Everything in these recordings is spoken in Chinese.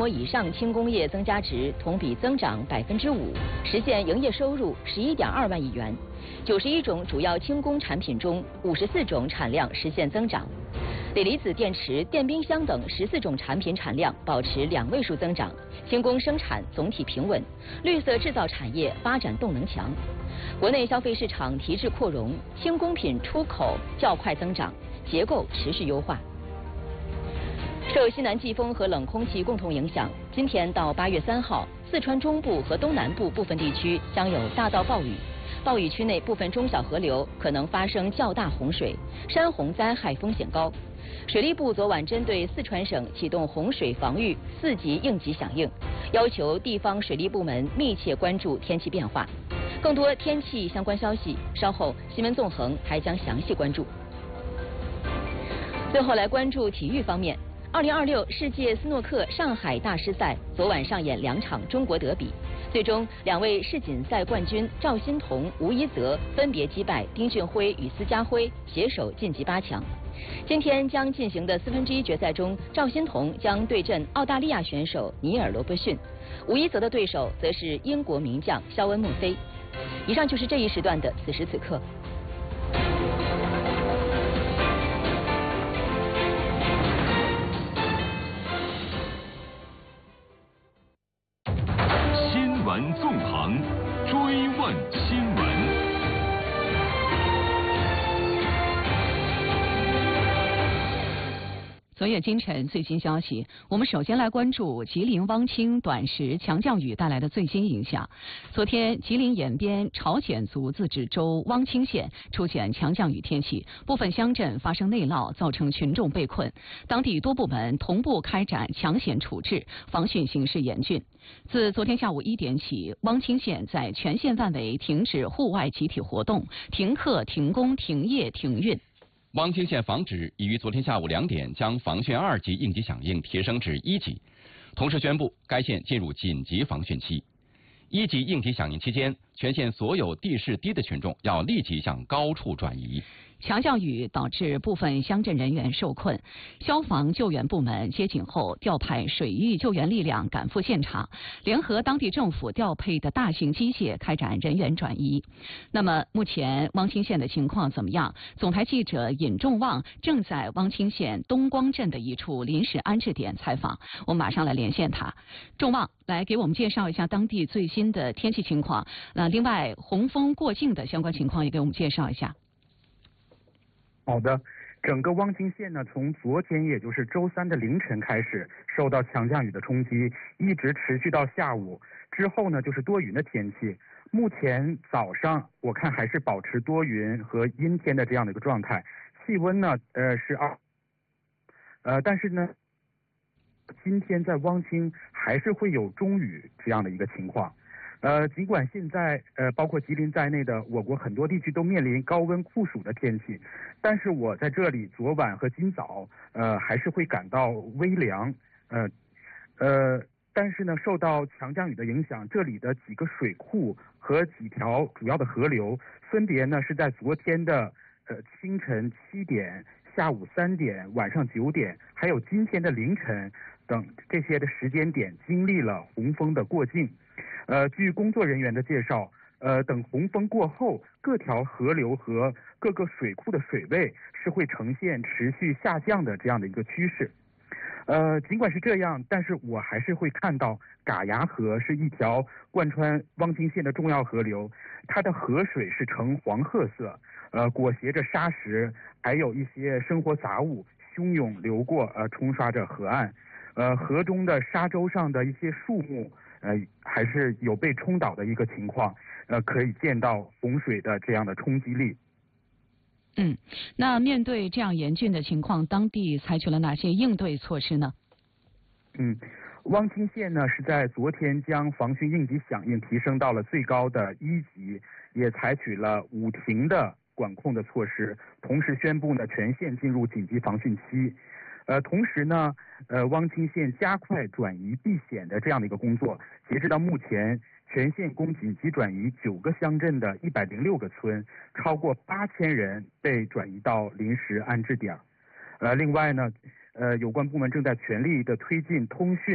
以上轻工业增加值同比增长5%，实现营业收入11.2万亿元。91种主要轻工产品中，54种产量实现增长。锂离子电池、电冰箱等14种产品产量保持2位数增长，轻工生产总体平稳，绿色制造产业发展动能强。国内消费市场提质扩容，轻工品出口较快增长，结构持续优化。受西南季风和冷空气共同影响，今天到8月3号，四川中部和东南部部分地区将有大到暴雨。暴雨区内部分中小河流可能发生较大洪水，山洪灾害风险高。水利部昨晚针对四川省启动洪水防御4级应急响应，要求地方水利部门密切关注天气变化。更多天气相关消息，稍后新闻纵横还将详细关注。最后来关注体育方面，2026世界斯诺克上海大师赛昨晚上演2场中国德比，最终2位世锦赛冠军赵心童、吴一泽分别击败丁俊晖与司家辉，携手晋级8强。今天将进行的1/4决赛中，赵心童将对阵澳大利亚选手尼尔·罗伯逊，吴一泽的对手则是英国名将肖恩·莫菲。以上就是这一时段的此时此刻。 新闻纵横，追问新闻。 昨夜今晨最新消息，我们首先来关注吉林汪清短时强降雨带来的最新影响。昨天，吉林延边朝鲜族自治州汪清县出现强降雨天气，部分乡镇发生内涝，造成群众被困。当地多部门同步开展抢险处置，防汛形势严峻。自昨天下午1点起，汪清县在全县范围停止户外集体活动，停课、停工、停业、停运。 汪清县防指已于昨天下午2点将防汛2级应急响应提升至1级，同时宣布该县进入紧急防汛期。1级应急响应期间，全县所有地势低的群众要立即向高处转移。 强降雨导致部分乡镇人员受困，消防救援部门接警后调派水域救援力量赶赴现场，联合当地政府调配的大型机械开展人员转移。那么目前汪清县的情况怎么样？总台记者尹仲旺正在汪清县东光镇的一处临时安置点采访，我们马上来连线他。仲旺，来给我们介绍一下当地最新的天气情况。另外洪峰过境的相关情况也给我们介绍一下。 好的，整个汪清县呢，从昨天也就是周3的凌晨开始受到强降雨的冲击，一直持续到下午，之后呢就是多云的天气。目前早上我看还是保持多云和阴天的这样的一个状态，气温呢是但是呢今天在汪清还是会有中雨这样的一个情况。尽管现在包括吉林在内的我国很多地区都面临高温酷暑的天气，但是我在这里昨晚和今早还是会感到微凉。但是呢，受到强降雨的影响，这里的几个水库和几条主要的河流，分别呢是在昨天的清晨7点、下午3点、晚上9点，还有今天的凌晨等这些的时间点，经历了洪峰的过境。据工作人员的介绍，等洪峰过后，各条河流和各个水库的水位是会呈现持续下降的这样的一个趋势。尽管是这样，但是我还是会看到嘎牙河是一条贯穿汪清县的重要河流，它的河水是呈黄褐色，裹挟着沙石，还有一些生活杂物汹涌流过，冲刷着河岸。河中的沙洲上的一些树木，还是有被冲倒的一个情况，可以见到洪水的这样的冲击力。 那面对这样严峻的情况，当地采取了哪些应对措施呢？ 汪清县呢是在昨天将防汛应急响应提升到了最高的1级，也采取了5停的管控的措施，同时宣布呢全县进入紧急防汛期。同时呢，汪清县加快转移避险的这样的一个工作，截止到目前，全县共紧急转移9个乡镇的106个村，超过8000人被转移到临时安置点。另外呢，有关部门正在全力的推进通讯、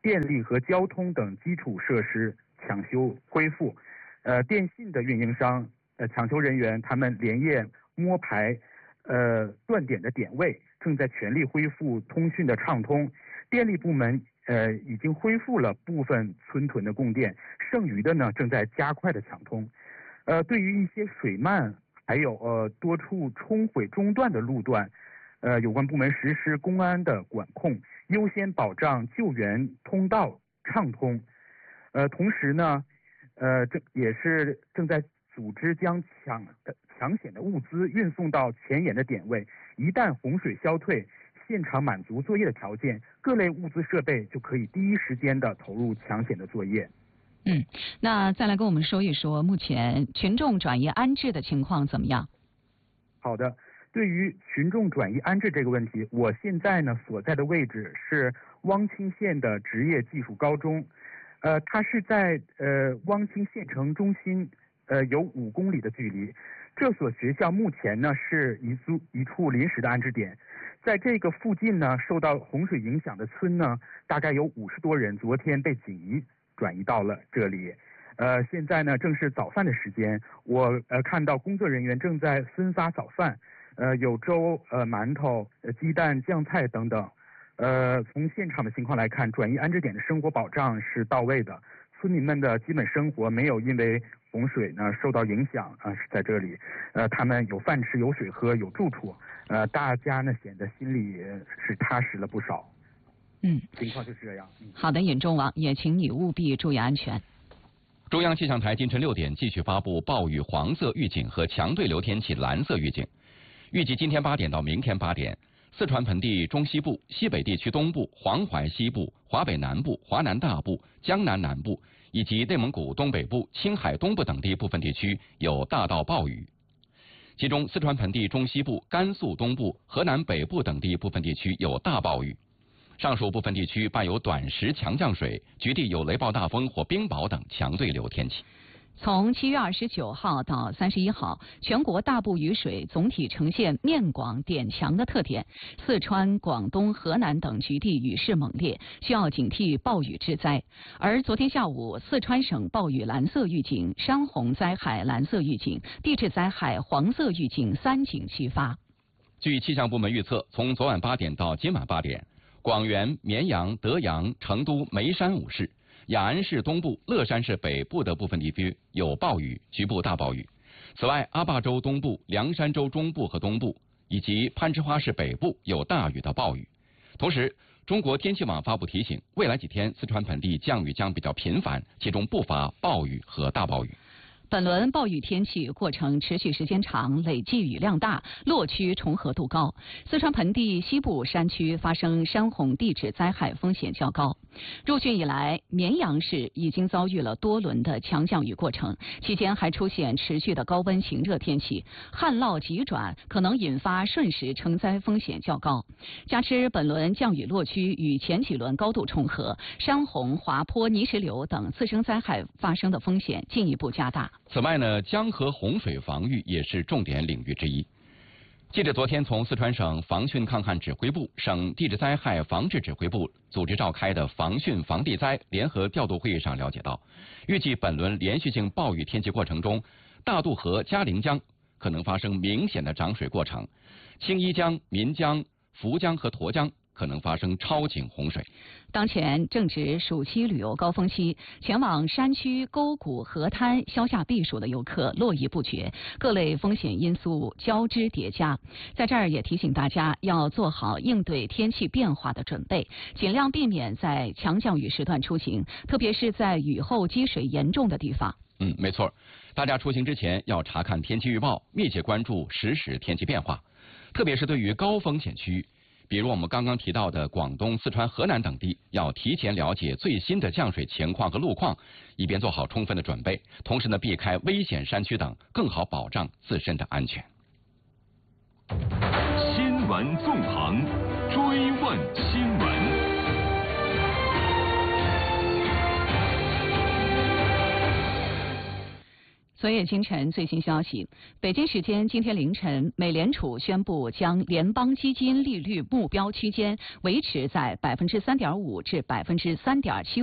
电力和交通等基础设施抢修恢复。电信的运营商、抢修人员他们连夜摸排断点的点位，正在全力恢复通讯的畅通。电力部门已经恢复了部分村屯的供电，剩余的呢正在加快的抢通。对于一些水漫还有多处冲毁中断的路段，有关部门实施公安的管控，优先保障救援通道畅通。同时呢，这也是正在组织将抢险的物资运送到前沿的点位，一旦洪水消退，现场满足作业的条件，各类物资设备就可以第一时间的投入抢险的作业。 那再来跟我们说一说目前群众转移安置的情况怎么样？ 好的，对于群众转移安置这个问题，我现在呢所在的位置是汪清县的职业技术高中，它是在汪清县城中心有5公里的距离。这所学校目前呢是一处临时的安置点，在这个附近呢受到洪水影响的村呢大概有50多人，昨天被紧急转移到了这里。现在呢正是早饭的时间，我看到工作人员正在分发早饭，有粥、馒头、鸡蛋、酱菜等等。从现场的情况来看，转移安置点的生活保障是到位的，村民们的基本生活没有因为洪水呢受到影响是在这里，他们有饭吃、有水喝、有住处，大家呢显得心里是踏实了不少。情况就是这样。 好的，尹中王，也请你务必注意安全。 中央气象台今晨6点继续发布暴雨黄色预警和强对流天气蓝色预警。预计今天8点到明天8点，四川盆地中西部、西北地区东部、黄淮西部、华北南部、华南大部、江南南部以及内蒙古东北部、青海东部等地部分地区有大到暴雨。其中，四川盆地中西部、甘肃东部、河南北部等地部分地区有大暴雨。上述部分地区伴有短时强降水，局地有雷暴大风或冰雹等强对流天气。 从7月29号到31号，全国大部雨水总体呈现面广点强的特点，四川、广东、河南等局地雨势猛烈，需要警惕暴雨之灾。而昨天下午，四川省暴雨蓝色预警、山洪灾害蓝色预警、地质灾害黄色预警3警齐发。 据气象部门预测，从昨晚8点到今晚8点，广元、绵阳、德阳、成都、眉山5市、雅安市东部、乐山市北部的部分地区有暴雨，局部大暴雨。此外，阿坝州东部、凉山州中部和东部以及攀枝花市北部有大雨到暴雨。同时，中国天气网发布提醒，未来几天四川盆地降雨将比较频繁，其中不乏暴雨和大暴雨。 本轮暴雨天气过程持续时间长，累计雨量大，落区重合度高。四川盆地西部山区发生山洪地质灾害风险较高。入汛以来，绵阳市已经遭遇了多轮的强降雨过程，期间还出现持续的高温晴热天气，旱涝急转可能引发瞬时成灾风险较高。加之本轮降雨落区与前几轮高度重合，山洪、滑坡、泥石流等次生灾害发生的风险进一步加大。 此外呢，江河洪水防御也是重点领域之一。记者昨天从四川省防汛抗旱指挥部、省地质灾害防治指挥部组织召开的防汛防地灾联合调度会议上了解到，预计本轮连续性暴雨天气过程中，大渡河、嘉陵江可能发生明显的涨水过程，青衣江、岷江、涪江和沱江可能发生超警洪水。 当前正值暑期旅游高峰期，前往山区、沟谷、河滩消夏避暑的游客络绎不绝，各类风险因素交织叠加。在这儿也提醒大家要做好应对天气变化的准备，尽量避免在强降雨时段出行，特别是在雨后积水严重的地方。 没错，大家出行之前要查看天气预报，密切关注实时天气变化，特别是对于高风险区域，比如我们刚刚提到的广东、四川、河南等地，要提前了解最新的降水情况和路况，以便做好充分的准备，同时呢，避开危险山区等，更好保障自身的安全。 新闻纵横，追问新闻。 昨昨夜今晨最新消息，北京时间今天凌晨，美联储宣布将联邦基金利率目标区间维持在3.5%至3.75%。